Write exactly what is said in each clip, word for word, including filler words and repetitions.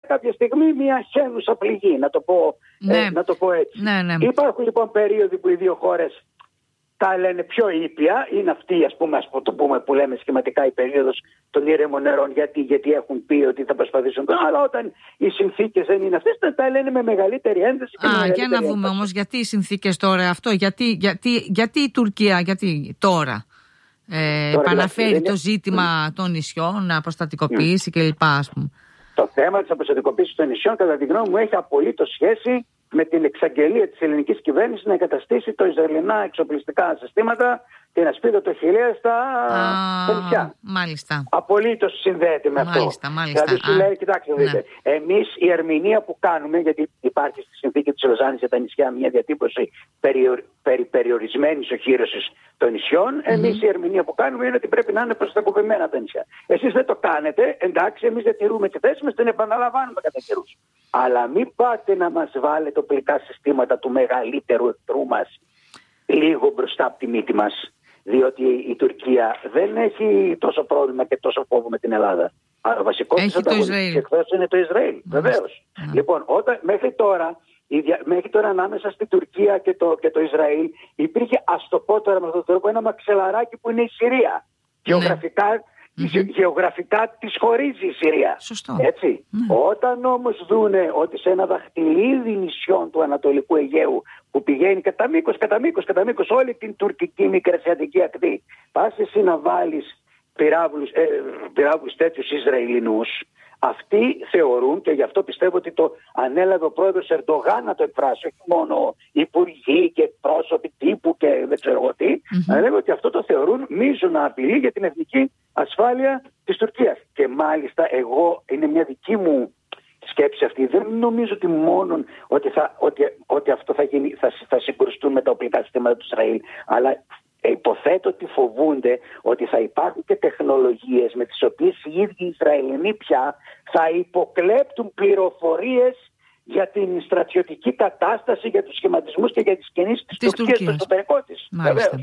κάποια στιγμή μια χαίνουσα πληγή, να το πω, ναι. ε, να το πω έτσι. Ναι, ναι. Υπάρχουν λοιπόν περίοδοι που οι δύο χώρες τα λένε πιο ήπια, είναι αυτή, ας πούμε, ας το πούμε, που λέμε σχηματικά η περίοδος των ήρεμων νερών, γιατί, γιατί έχουν πει ότι θα προσπαθήσουν. Αλλά όταν οι συνθήκες δεν είναι αυτές, τα λένε με μεγαλύτερη ένταση. Και Α, μεγαλύτερη για να δούμε όμως γιατί οι συνθήκες τώρα αυτό, γιατί, γιατί, γιατί η Τουρκία, γιατί τώρα, ε, τώρα επαναφέρει δηλαδή, το ζήτημα mm. των νησιών, να αποστατικοποιήσει mm. κλπ. Ας πούμε. Το θέμα της αποστατικοποίησης των νησιών, κατά τη γνώμη μου, έχει απολύτως σχέση με την εξαγγελία της ελληνικής κυβέρνησης να εγκαταστήσει το Ισραηλινά εξοπλιστικά συστήματα, την ασπίδα του Αχιλλέα στα νησιά. Μάλιστα. Απολύτως συνδέεται με μάλιστα, αυτό. Μάλιστα. Δηλαδή σου λέει, κοιτάξτε, ναι. δείτε, εμείς η ερμηνεία που κάνουμε, γιατί υπάρχει στη συνθήκη της Λοζάνης για τα νησιά μια διατύπωση περι, περι, περιορισμένης οχύρωσης των νησιών, mm-hmm. εμείς η ερμηνεία που κάνουμε είναι ότι πρέπει να είναι προστατικοποιημένα τα νησιά. Εσείς δεν το κάνετε, εντάξει, εμείς δεν τηρούμε τη θέση μας, την επαναλαμβάνουμε κατά καιρούς. Αλλά μην πάτε να μας βάλετε οπλικά συστήματα του μεγαλύτερου εχθρού μας λίγο μπροστά από τη μύτη μας. Διότι η Τουρκία δεν έχει τόσο πρόβλημα και τόσο φόβο με την Ελλάδα. Αλλά ο βασικός της ανταγωνιστής εχθρός είναι το Ισραήλ. Βεβαίως. Mm. Λοιπόν, όταν, μέχρι, τώρα, μέχρι τώρα ανάμεσα στην Τουρκία και το, και το Ισραήλ υπήρχε, ας το πω τώρα με αυτόν τον τρόπο, ένα μαξελαράκι που είναι η Συρία. Mm. Γεωγραφικά. Mm-hmm. Γεωγραφικά της χωρίζει η Συρία. Σωστό. Έτσι. Mm. Όταν όμως δούνε ότι σε ένα δαχτυλίδι νησιών του Ανατολικού Αιγαίου που πηγαίνει κατά μήκος, κατά μήκος, κατά μήκος όλη την τουρκική μικρασιατική ακτή, πας εσύ να βάλεις πυράβλους, ε, πυράβλους τέτοιους Ισραηλινούς, αυτοί θεωρούν, και γι' αυτό πιστεύω ότι το ανέλαβε ο πρόεδρος Ερντογάν να το εκφράσει, όχι μόνο υπουργοί και πρόσωποι τύπου και δεν ξέρω εγώ τι, mm-hmm. ανέλαβε ότι αυτό το θεωρούν μείζωνα απειλή για την εθνική ασφάλεια της Τουρκίας. Και μάλιστα εγώ, είναι μια δική μου σκέψη αυτή, δεν νομίζω ότι μόνο ότι, θα, ότι, ότι αυτό θα, γίνει, θα, θα συγκρουστούν με τα οπλικά συστήματα του Ισραήλ, αλλά υποθέτω ότι φοβούνται ότι θα υπάρχουν και τεχνολογίες με τις οποίες οι ίδιοι Ισραηλινοί πια θα υποκλέπτουν πληροφορίες για την στρατιωτική κατάσταση, για τους σχηματισμούς και για τις κινήσεις της, της Τουρκίας στο εσωτερικό της. Μάλιστα.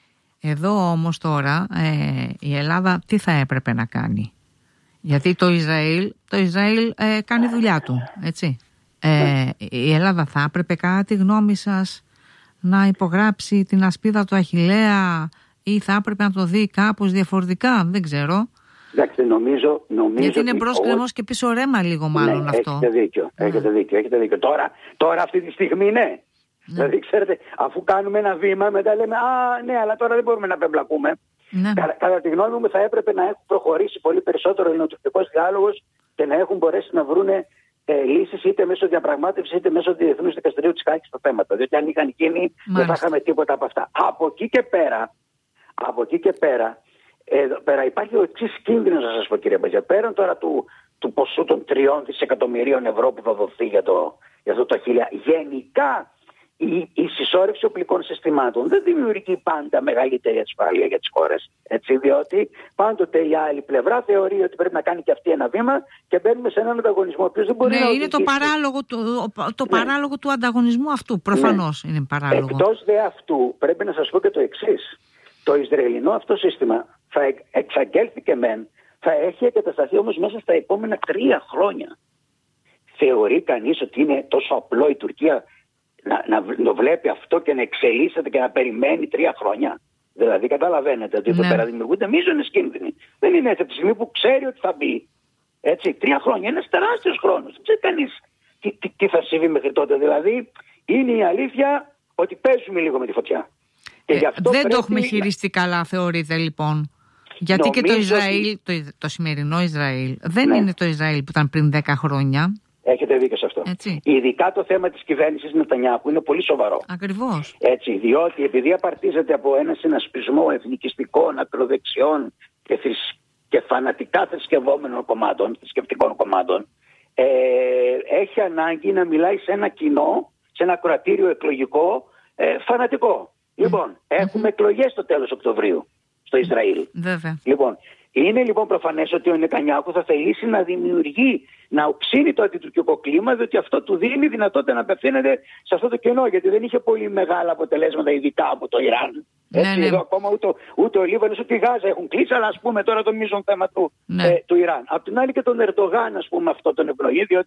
Εδώ όμως τώρα ε, η Ελλάδα τι θα έπρεπε να κάνει? Γιατί το Ισραήλ, το Ισραήλ ε, κάνει δουλειά του, έτσι. Ε, η Ελλάδα θα έπρεπε, κατά τη γνώμη σας, να υπογράψει την ασπίδα του Αχιλλέα ή θα έπρεπε να το δει κάπως διαφορετικά? Δεν ξέρω. Εντάξει, νομίζω, νομίζω γιατί είναι ότι... μπρος κρεμός και πίσω ρέμα λίγο μάλλον, ναι, αυτό. Έχετε δίκιο, ναι. έχετε δίκιο, έχετε δίκιο. Τώρα, τώρα αυτή τη στιγμή ναι. ναι. Δηλαδή ξέρετε, αφού κάνουμε ένα βήμα μετά λέμε α ναι, αλλά τώρα δεν μπορούμε να πεμπλακούμε. Ναι. Κα, κατά τη γνώμη μου θα έπρεπε να έχουν προχωρήσει πολύ περισσότερο ο ελληνοτουρκικός διάλογος και να έχουν μπορέσει να βρούνε ε, λύσεις είτε μέσω διαπραγμάτευσης είτε μέσω του Διεθνούς Δικαστηρίου της Χάγης στο θέμα. Διότι αν είχαν γίνει δεν θα είχαμε τίποτα από αυτά. Από εκεί και πέρα, από εκεί και πέρα, εδώ πέρα υπάρχει ο εξής κίνδυνος, να σας πω κύριε Μπαζιά, πέραν τώρα του, του ποσού των τριών δισεκατομμυρίων ευρώ που θα δοθεί για, το, για αυτό το Αχιλλέα. Γενικά η, η συσσόρευση οπλικών συστημάτων δεν δημιουργεί πάντα μεγαλύτερη ασφάλεια για τις χώρες. Έτσι, διότι πάντοτε η άλλη πλευρά θεωρεί ότι πρέπει να κάνει και αυτή ένα βήμα και μπαίνουμε σε έναν ανταγωνισμό ο οποίος δεν μπορεί ναι, να είναι οδηγήσει. το παράλογο, το, το ναι. παράλογο του ανταγωνισμού αυτού. Προφανώς ναι. είναι παράλογο. Εκτός δε αυτού, πρέπει να σας πω και το εξής. Το Ισραηλινό αυτό σύστημα θα εξαγγέλθηκε μεν, θα έχει εγκατασταθεί όμως μέσα στα επόμενα τρία χρόνια. Θεωρεί κανείς ότι είναι τόσο απλό η Τουρκία να, να το βλέπει αυτό και να εξελίσσεται και να περιμένει τρία χρόνια? Δηλαδή καταλαβαίνετε ότι εδώ ναι. πέρα δημιουργούνται μείζονες κίνδυνοι. Δεν είναι έτσι από τη στιγμή που ξέρει ότι θα μπει. Έτσι, τρία χρόνια είναι ένας τεράστιος χρόνος. Δεν ξέρει κανείς τι, τι, τι θα συμβεί μέχρι τότε. Δηλαδή είναι η αλήθεια ότι παίζουμε λίγο με τη φωτιά. Ε, δεν πρέπει... το έχουμε χειριστεί καλά, θεωρείτε λοιπόν? Γιατί νομίζω και το Ισραήλ, το, το σημερινό Ισραήλ δεν ναι. είναι το Ισραήλ που ήταν πριν δέκα χρόνια. Έχετε δίκιο σε αυτό. Έτσι. Ειδικά το θέμα της κυβέρνησης Νετανιάχου είναι πολύ σοβαρό. Ακριβώς. Έτσι, διότι επειδή απαρτίζεται από ένα συνασπισμό εθνικιστικών, ακροδεξιών και, θρησκ... και φανατικά θρησκευόμενων κομμάτων, θρησκευτικών κομμάτων, ε, έχει ανάγκη να μιλάει σε ένα κοινό, σε ένα ακροατήριο εκλογικό ε, φανατικό. Λοιπόν, mm. έχουμε mm-hmm. εκλογές στο τέλος Οκτωβρίου στο Ισραήλ. Βέβαια. Λοιπόν, είναι λοιπόν προφανές ότι ο Νετανιάχου θα θελήσει να δημιουργεί, να οξύνει το αντιτουρκικό κλίμα, διότι αυτό του δίνει δυνατότητα να απευθύνεται σε αυτό το κενό, γιατί δεν είχε πολύ μεγάλα αποτελέσματα, ειδικά από το Ιράν. Ναι, Έτσι, ναι. εδώ ακόμα ούτε, ούτε ο Λίβανος ούτε η Γάζα έχουν κλείσει, αλλά ας πούμε τώρα το μείζον θέμα του, ναι. ε, του Ιράν. Απ' την άλλη και τον Ερντογάν, ας πούμε, αυτό τον ευνοεί, διότι